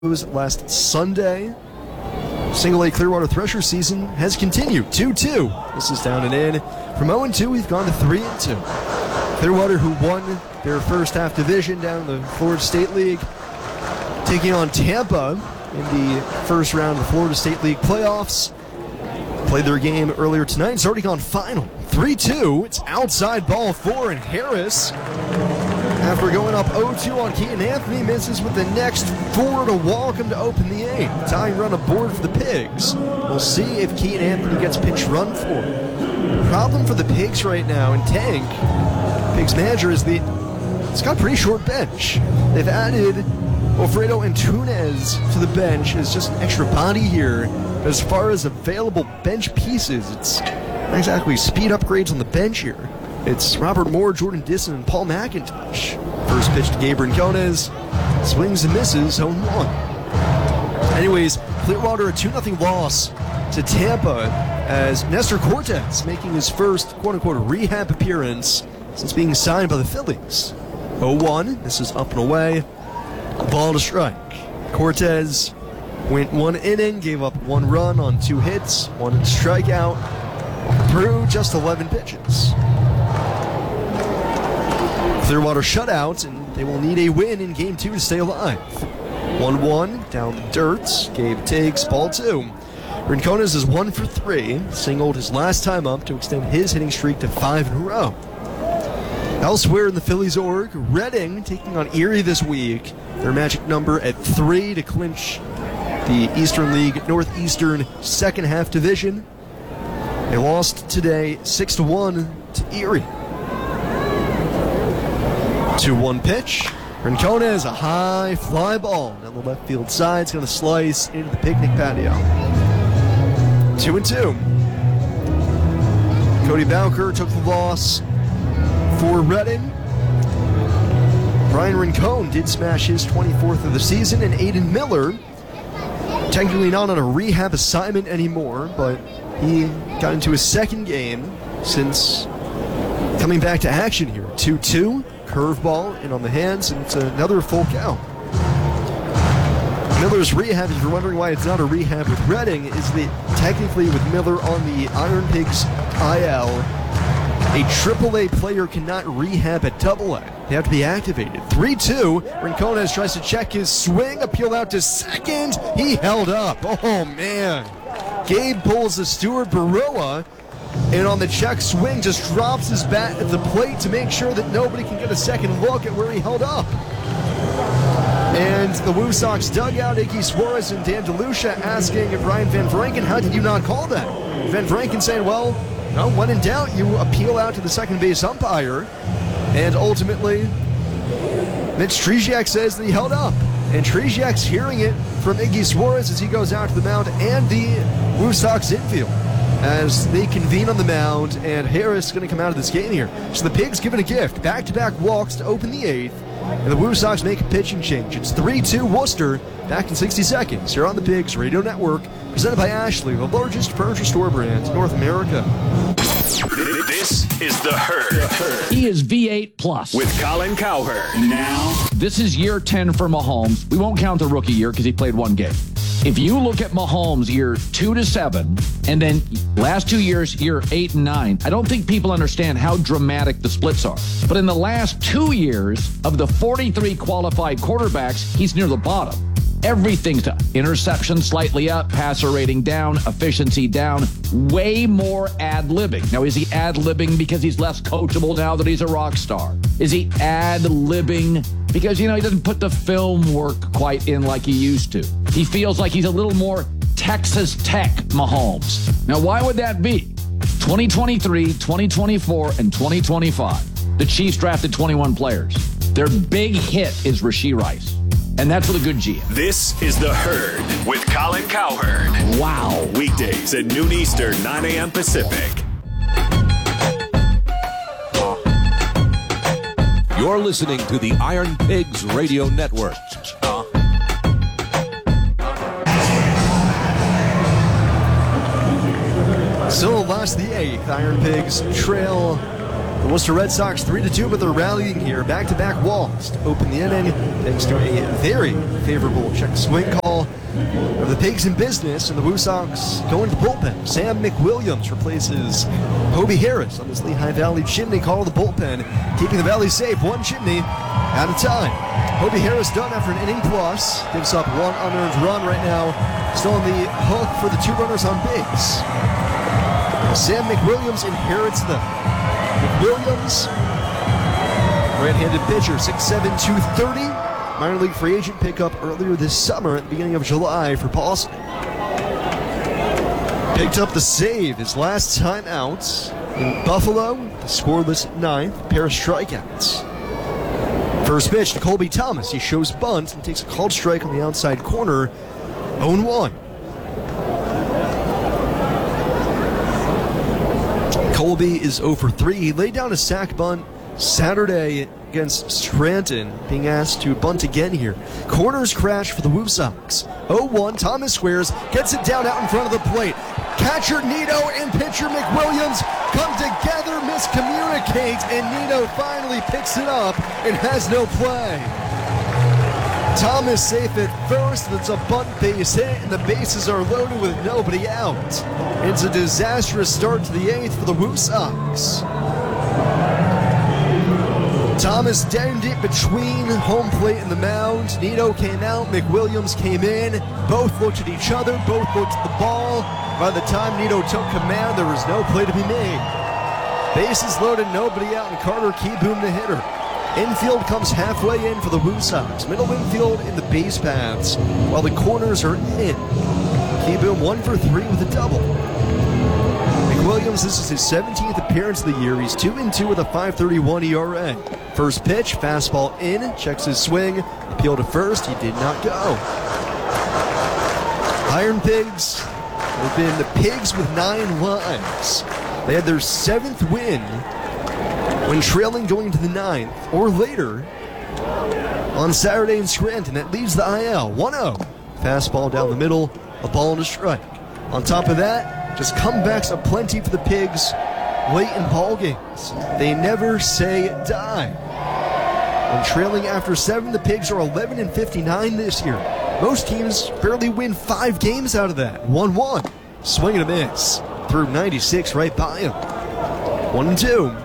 last Sunday. Single A Clearwater Thresher season has continued 2-2. This is down and in. From 0-2, we've gone to 3-2. Clearwater, who won their first half division down in the Florida State League, taking on Tampa in the first round of the Florida State League playoffs. Played their game earlier tonight. It's already gone final. 3-2. It's outside ball 4, and Harris, after going up 0-2 on Keaton Anthony, misses with the next 4 to Walcom to open the 8th. Tying run aboard for the Pigs. We'll see if Keaton Anthony gets pinch run for it. Problem for the Pigs right now, and Tank, Pigs manager, is it's got a pretty short bench. They've added Alfredo Antunes to the bench as just an extra body here. But as far as available bench pieces, it's not exactly speed upgrades on the bench here. It's Robert Moore, Jordan Disson, and Paul McIntosh. First pitch to Gabe Rincones. Swings and misses, 0-1. Anyways, Clearwater a 2-0 loss to Tampa as Nestor Cortez making his first quote-unquote rehab appearance since being signed by the Phillies. 0-1, this is up and away. Ball to strike. Cortez went 1 inning, gave up 1 run on 2 hits, 1 strikeout, through just 11 pitches. Clearwater shutout, and they will need a win in Game 2 to stay alive. 1-1, down the dirt. Gabe takes ball 2. Rincones is 1 for 3, singled his last time up to extend his hitting streak to 5 in a row. Elsewhere in the Phillies org, Reading taking on Erie this week. Their magic number at 3 to clinch the Eastern League Northeastern second half division. They lost today 6-1 to Erie. 2-1 pitch. Rincones, a high fly ball down the left field side. It's going to slice into the picnic patio. 2-2. Cody Bowker took the loss for Reading. Brian Rincon did smash his 24th of the season, and Aiden Miller, technically not on a rehab assignment anymore, but he got into his second game since coming back to action here. 2-2, curveball in on the hands, and it's another full count. Miller's rehab, if you're wondering why it's not a rehab with Reading, is that technically with Miller on the Iron Pigs IL, a AAA player cannot rehab at AA. They have to be activated. 3-2. Rincones tries to check his swing. Appeal out to second. He held up. Oh, man. Gabe pulls a Stuart Baroa, and on the check swing just drops his bat at the plate to make sure that nobody can get a second look at where he held up. And the Woo Sox dugout, Iggy Suarez and Dan DeLucia asking Brian Van Vranken, how did you not call that? Van Vranken saying, well, no, when in doubt, you appeal out to the second base umpire. And ultimately, Mitch Trzeziak says that he held up. And Trzeziak's hearing it from Iggy Suarez as he goes out to the mound and the Woo Sox infield as they convene on the mound, and Harris is going to come out of this game here. So the Pigs given a gift. Back-to-back walks to open the 8th, and the Woo Sox make a pitching change. It's 3-2 Worcester, back in 60 seconds. Here on the Pigs Radio Network, presented by Ashley, the largest furniture store brand in North America. This is The Herd. He is V8 Plus. With Colin Cowherd. Now, this is year 10 for Mahomes. We won't count the rookie year because he played 1 game. If you look at Mahomes year 2 to 7, and then last 2 years, year 8 and 9, I don't think people understand how dramatic the splits are. But in the last 2 years, of the 43 qualified quarterbacks, he's near the bottom. Everything's up. Interception slightly up, passer rating down, efficiency down, way more ad-libbing. Now, is he ad-libbing because he's less coachable now that he's a rock star? Is he ad-libbing because, he doesn't put the film work quite in like he used to? He feels like he's a little more Texas Tech Mahomes. Now, why would that be? 2023, 2024, and 2025. The Chiefs drafted 21 players. Their big hit is Rashee Rice. And that's with a good GM. This is The Herd with Colin Cowherd. Wow. Weekdays at noon Eastern, 9 a.m. Pacific. You're listening to the Iron Pigs Radio Network. Still lost the 8th. Iron Pigs trail The Worcester Red Sox 3-2, but they're rallying here. Back-to-back walks to open the inning thanks to a very favorable check swing call of the Pigs in business, and the Woo Sox go into the bullpen. Sam McWilliams replaces Hobie Harris on this Lehigh Valley chimney call of the bullpen, keeping the Valley safe one chimney at a time. Hobie Harris done after an inning plus, gives up one unearned run right now, still on the hook for the 2 runners on base. Sam McWilliams inherits them. McWilliams, right-handed pitcher, 6'7", 230. Minor league free agent pickup earlier this summer at the beginning of July for Boston. Picked up the save his last time out in Buffalo, the scoreless 9th, pair of strikeouts. First pitch to Colby Thomas. He shows bunt and takes a called strike on the outside corner, 0-1. Colby is 0 for 3. He laid down a sac bunt Saturday against Scranton, being asked to bunt again here. Corners crash for the Woo Sox. 0-1, Thomas squares, gets it down out in front of the plate. Catcher Nito and pitcher McWilliams come together, miscommunicate, and Nito finally picks it up and has no play. Thomas safe at first, it's a bunt base hit, and the bases are loaded with nobody out. It's a disastrous start to the 8th for the Woo Sox. Thomas down deep between home plate and the mound. Nito came out, McWilliams came in. Both looked at each other, both looked at the ball. By the time Nito took command, there was no play to be made. Bases loaded, nobody out, and Carter Kieboom the hitter. Infield comes halfway in for the Woo Sox. Middle infield in the base paths, while the corners are in. Kieboom 1 for 3 with a double. McWilliams, this is his 17th appearance of the year. He's 2-2 with a 5.31 ERA. First pitch, fastball in, checks his swing, appeal to first, he did not go. Iron Pigs have been the Pigs with 9 lives. They had their 7th win when trailing going to the 9th or later on Saturday in Scranton. That leads the IL 1-0. Fastball down the middle, a ball and a strike. On top of that, just comebacks aplenty for the Pigs late in ball games. They never say die. When trailing after 7, the Pigs are 11-59 this year. Most teams barely win 5 games out of that. 1-1. Swing and a miss. Through 96 right by him. 1-2.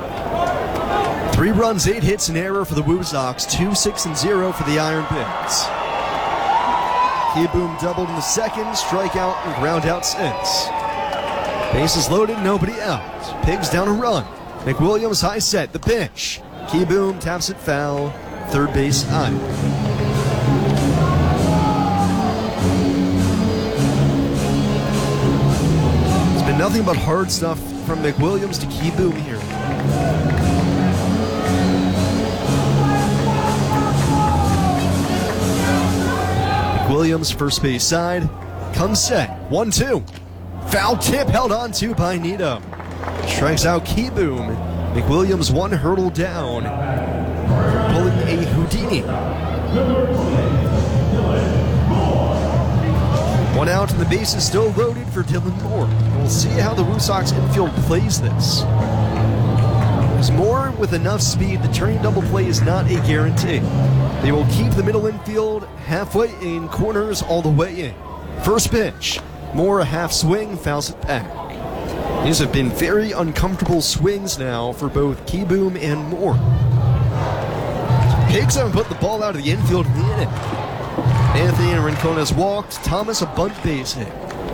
3 runs, 8 hits, and error for the Woo Sox. 2-6-0 for the Iron Pigs. Kieboom doubled in the second, strikeout and ground out since. Bases loaded, nobody out. Pigs down a run. McWilliams high set, the pitch. Kieboom taps it foul, third base high. It's been nothing but hard stuff from McWilliams to Kieboom here. McWilliams, first base side, comes set, 1-2. Foul tip held on to by Nito. Strikes out Kieboom. McWilliams 1 hurdle down, pulling a Houdini. 1 out and the base is still loaded for Dylan Moore. And we'll see how the Woo Sox infield plays this. As Moore with enough speed, the turning double play is not a guarantee. They will keep the middle infield halfway in, corners all the way in. First pitch, Moore a half swing, fouls it back. These have been very uncomfortable swings now for both Kieboom and Moore. Pigs haven't put the ball out of the infield in the inning. Anthony and Rincones walked, Thomas a bunt base hit.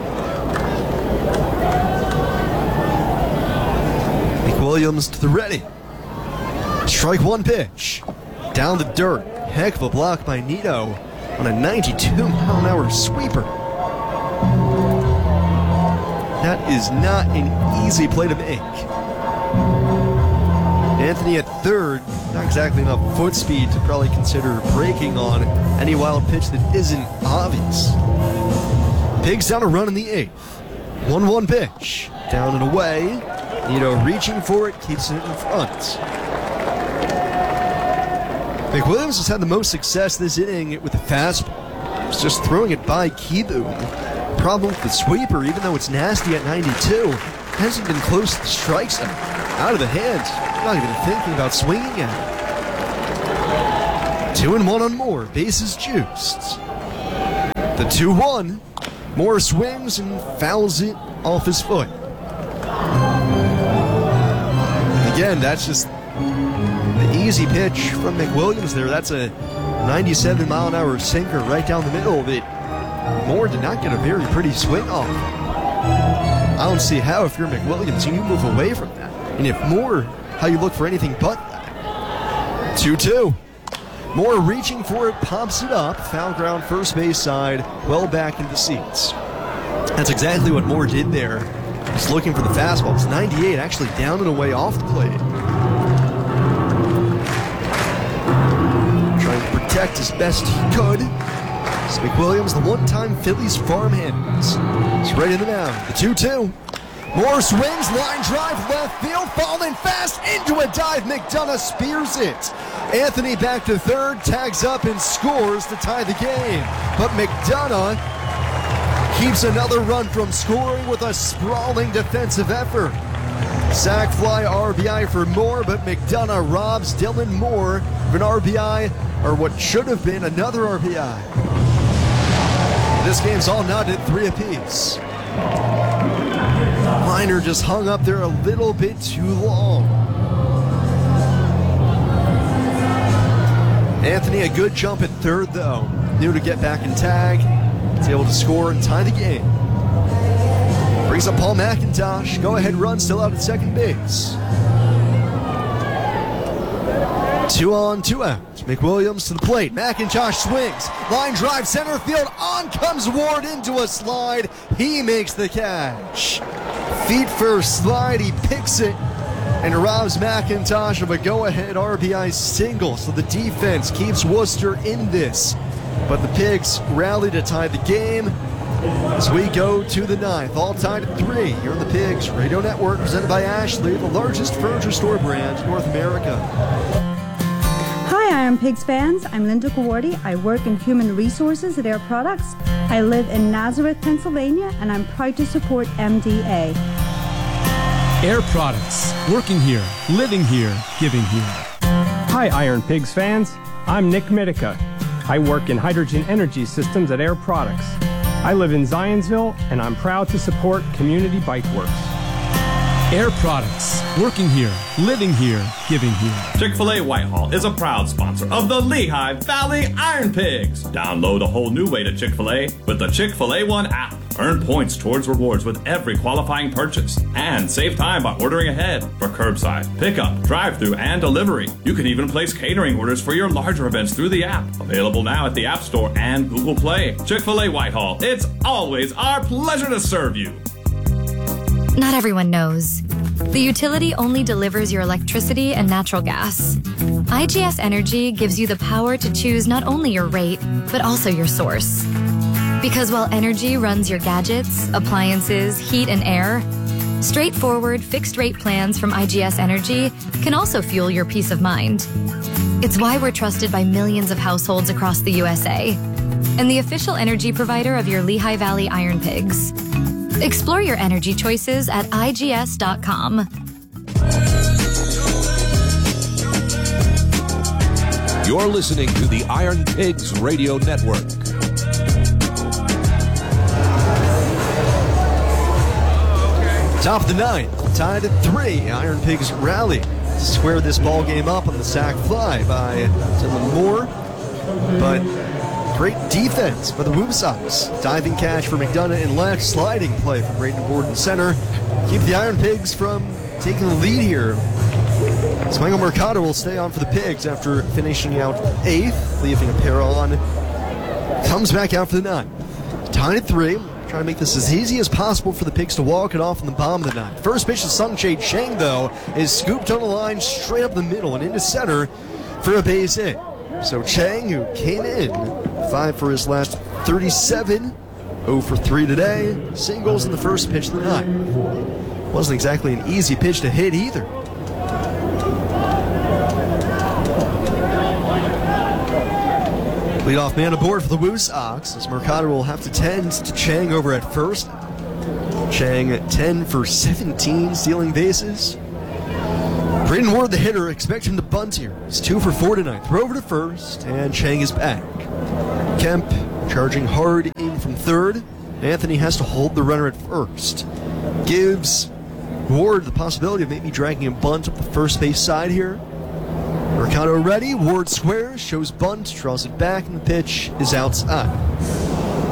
McWilliams to the ready. Strike 1 pitch. Down the dirt. Heck of a block by Nito on a 92-mile-an-hour sweeper. That is not an easy play to make. Anthony at third, not exactly enough foot speed to probably consider breaking on any wild pitch that isn't obvious. Pigs down a run in the 8th. 1-1 pitch. Down and away. Nito reaching for it, keeps it in front. McWilliams has had the most success this inning with the fastball. He's just throwing it by Kieboom. Problem with the sweeper, even though it's nasty at 92, hasn't been close to the strike zone. out of the hand. Not even thinking about swinging at it. 2-1 on Moore. Bases juiced. The 2-1. Moore swings and fouls it off his foot. Again, that's just the easy pitch from McWilliams there. That's a 97-mile-an-hour sinker right down the middle of it. Moore did not get a very pretty swing off. I don't see how, if you're McWilliams, you move away from that. And if Moore, how you look for anything but that. 2-2. Moore reaching for it, pops it up. Foul ground, first base side, well back into the seats. That's exactly what Moore did there. He's looking for the fastball. It's 98, actually down and away off the plate. Trying to protect as best he could. It's McWilliams, the one-time Phillies farmhands. He's right in the mound. The 2-2. Moore swings, line drive, left field, falling fast into a dive. McDonough spears it. Anthony back to third, tags up and scores to tie the game. But McDonough keeps another run from scoring with a sprawling defensive effort. Sac fly RBI for Moore, but McDonough robs Dylan Moore of an RBI, or what should have been another RBI. This game's all knotted at 3 apiece. Minor just hung up there a little bit too long. Anthony, a good jump at third, though. Knew to get back and tag. Was able to score and tie the game. Brings up Paul McIntosh. Go-ahead run still out at second base. 2 on, 2 out. McWilliams to the plate. McIntosh swings. Line drive, center field. On comes Ward into a slide. He makes the catch. Feet first slide. He picks it and robs McIntosh of a go-ahead RBI single. So the defense keeps Worcester in this. But the Pigs rally to tie the game as we go to the 9th. All tied at 3 here on the Pigs Radio Network, presented by Ashley, the largest furniture store brand in North America. Hi, Iron Pigs fans. I'm Linda Gawardi. I work in human resources at Air Products. I live in Nazareth, Pennsylvania, and I'm proud to support MDA. Air Products. Working here, living here, giving here. Hi, Iron Pigs fans. I'm Nick Mitica. I work in hydrogen energy systems at Air Products. I live in Zionsville, and I'm proud to support Community Bike Works. Air Products. Working here, living here, giving here. Chick-fil-A Whitehall is a proud sponsor of the Lehigh Valley Iron Pigs. Download a whole new way to Chick-fil-A with the Chick-fil-A One app. Earn points towards rewards with every qualifying purchase. And save time by ordering ahead for curbside, pickup, drive-thru, and delivery. You can even place catering orders for your larger events through the app. Available now at the App Store and Google Play. Chick-fil-A Whitehall. It's always our pleasure to serve you. Not everyone knows. The utility only delivers your electricity and natural gas. IGS Energy gives you the power to choose not only your rate, but also your source. Because while energy runs your gadgets, appliances, heat, and air, straightforward fixed-rate plans from IGS Energy can also fuel your peace of mind. It's why we're trusted by millions of households across the USA, and the official energy provider of your Lehigh Valley Iron Pigs. Explore your energy choices at IGS.com. You're listening to the Iron Pigs Radio Network. Top of the 9th, tied at 3. Iron Pigs rally to square this ball game up on the sac fly by Dylan Moore. But great defense by the Woo Sox. Diving catch for McDonough in left, sliding play from Braden Ward in center. Keep the Iron Pigs from taking the lead here. Swango Mercado will stay on for the Pigs after finishing out 8th, leaving a pair on. Comes back out for the 9th. Tied at 3. Trying to make this as easy as possible for the Pigs to walk it off in the bottom of the 9th. First pitch to Sungjae Chang, though, is scooped on the line straight up the middle and into center for a base hit. So Chang, who came in 5 for his last 37, 0 for 3 today, singles in the first pitch of the 9th. Wasn't exactly an easy pitch to hit either. Leadoff man aboard for the Woo Sox as Mercado will have to tend to Chang over at first. Chang 10 for 17 stealing bases. Braden Ward, the hitter, expect him to bunt here. He's 2 for 4 tonight. Throw over to first, and Chang is back. Kemp charging hard in from third. Anthony has to hold the runner at first. Gives Ward the possibility of maybe dragging a bunt up the first base side here. Mercado ready. Ward squares, shows bunt, draws it back, and the pitch is outside.